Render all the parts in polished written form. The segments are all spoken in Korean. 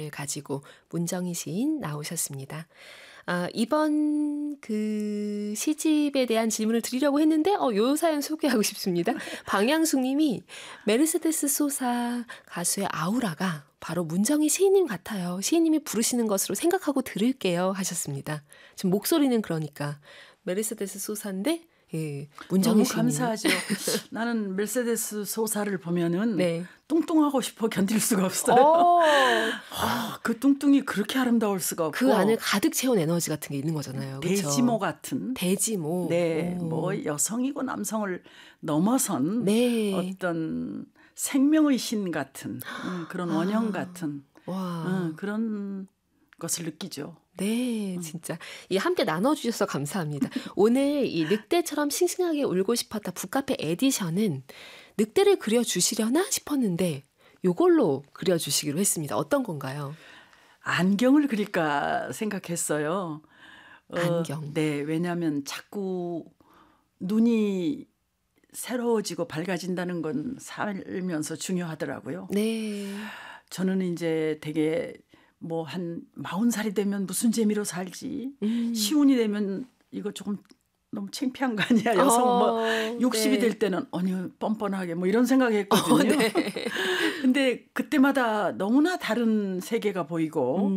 주제를 가지고 문정희 시인 나오셨습니다. 이번 그 시집에 대한 질문을 드리려고 했는데 요 사연 소개하고 싶습니다. 방향숙 님이 메르세데스 소사 가수의 아우라가 바로 문정희 시인님 같아요. 시인님이 부르시는 것으로 생각하고 들을게요 하셨습니다. 지금 목소리는 그러니까 메르세데스 소사인데 문정희 너무 시인님. 감사하죠. 나는 메르세데스 소사를 보면은 네. 뚱뚱하고 싶어 견딜 수가 없어요. 그 뚱뚱이 그렇게 아름다울 수가 없고 그 안을 가득 채운 에너지 같은 게 있는 거잖아요. 그렇죠? 대지모 같은. 대지모. 네, 뭐 여성이고 남성을 넘어선 네. 어떤 생명의 신 같은 그런 원형 같은 와. 그런 것을 느끼죠. 네, 진짜. 함께 나눠주셔서 감사합니다. 오늘 이 늑대처럼 싱싱하게 울고 싶었다 북카페 에디션은 늑대를 그려주시려나 싶었는데 요걸로 그려주시기로 했습니다. 어떤 건가요? 안경을 그릴까 생각했어요. 안경. 네, 왜냐하면 자꾸 눈이 새로워지고 밝아진다는 건 살면서 중요하더라고요. 네. 저는 이제 되게 뭐 한 40살이 되면 무슨 재미로 살지. 시운이 되면 이거 조금 너무 창피한 거 아니야. 여성 뭐 60이 네. 될 때는 아니 뻔뻔하게 뭐 이런 생각했거든요. 네. 근데 그때마다 너무나 다른 세계가 보이고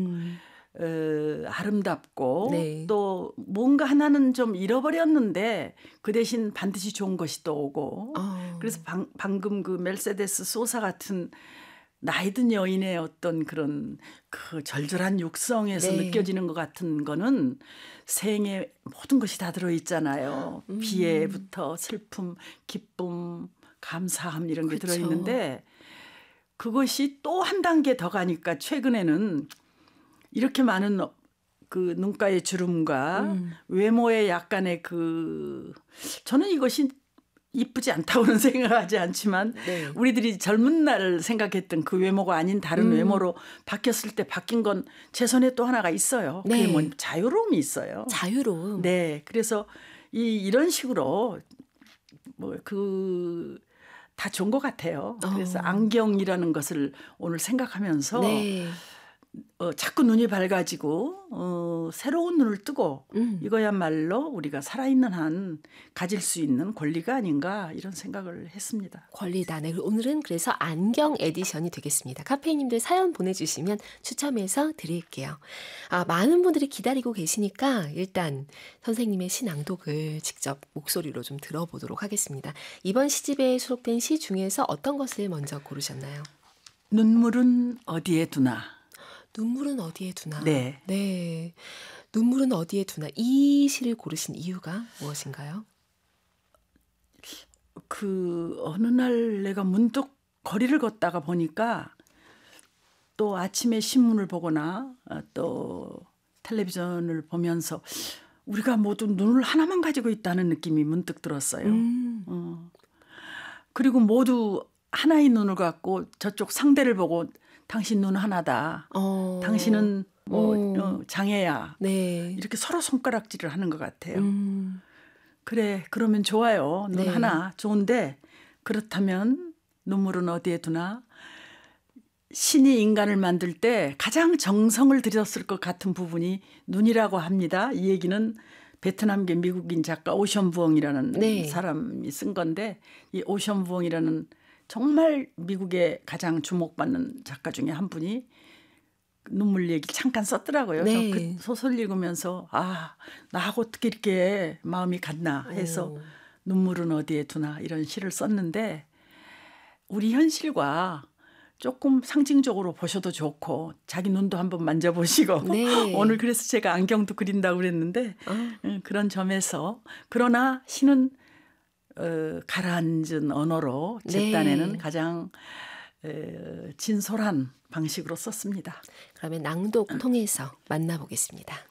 아름답고 네. 또 뭔가 하나는 좀 잃어버렸는데 그 대신 반드시 좋은 것이 또 오고 그래서 방금 그 멜세데스 소사 같은 나이든 여인의 어떤 그런 그 절절한 육성에서 네. 느껴지는 것 같은 거는 생의 모든 것이 다 들어있잖아요. 비애부터 슬픔, 기쁨, 감사함 이런 게 그쵸. 들어있는데 그것이 또 한 단계 더 가니까 최근에는 이렇게 많은 그 눈가의 주름과 외모의 약간의 저는 이것이 이쁘지 않다고는 생각하지 않지만 네. 우리들이 젊은 날을 생각했던 그 외모가 아닌 다른 외모로 바뀌었을 때 바뀐 건 제 손에 또 하나가 있어요. 네. 그게 뭐 자유로움이 있어요. 자유로움. 네. 그래서 이런 식으로 다 좋은 것 같아요. 그래서 안경이라는 것을 오늘 생각하면서 네. 자꾸 눈이 밝아지고 새로운 눈을 뜨고 이거야말로 우리가 살아있는 한 가질 수 있는 권리가 아닌가 이런 생각을 했습니다. 권리다. 네, 오늘은 그래서 안경 에디션이 되겠습니다. 카페인님들 사연 보내주시면 추첨해서 드릴게요. 많은 분들이 기다리고 계시니까 일단 선생님의 시 낭독을 직접 목소리로 좀 들어보도록 하겠습니다. 이번 시집에 수록된 시 중에서 어떤 것을 먼저 고르셨나요? 눈물은 어디에 두나. 눈물은 어디에 두나. 네. 네. 눈물은 어디에 두나. 이 시를 고르신 이유가 무엇인가요? 어느 날 내가 문득 거리를 걷다가 보니까 또 아침에 신문을 보거나 또 텔레비전을 보면서 우리가 모두 눈을 하나만 가지고 있다는 느낌이 문득 들었어요. 그리고 모두 하나의 눈을 갖고 저쪽 상대를 보고 당신 눈 하나다. 당신은 장애야. 네. 이렇게 서로 손가락질을 하는 것 같아요. 그래, 그러면 좋아요. 눈 네. 하나 좋은데 그렇다면 눈물은 어디에 두나? 신이 인간을 만들 때 가장 정성을 들였을 것 같은 부분이 눈이라고 합니다. 이 얘기는 베트남계 미국인 작가 오션 부엉이라는 네. 사람이 쓴 건데 이 오션 부엉이라는 정말 미국의 가장 주목받는 작가 중에 한 분이 눈물 얘기 잠깐 썼더라고요. 네. 저 그 소설 읽으면서 나하고 어떻게 이렇게 마음이 같나 해서 눈물은 어디에 두나 이런 시를 썼는데 우리 현실과 조금 상징적으로 보셔도 좋고 자기 눈도 한번 만져보시고 네. 오늘 그래서 제가 안경도 그린다고 그랬는데 그런 점에서 그러나 시는 가라앉은 언어로 제 딴에는 네. 가장 진솔한 방식으로 썼습니다. 그러면 낭독 통해서 만나보겠습니다.